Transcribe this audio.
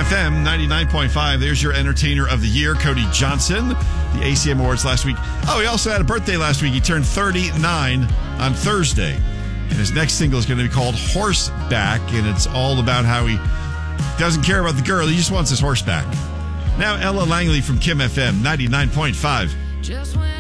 FM 99.5. There's your entertainer of the year, Cody Johnson. The ACM Awards last week. Oh, he also had a birthday last week. He turned 39 on Thursday. And his next single is going to be called Horseback. And it's all about how he doesn't care about the girl. He just wants his horseback. Now, Ella Langley from Kim FM 99.5.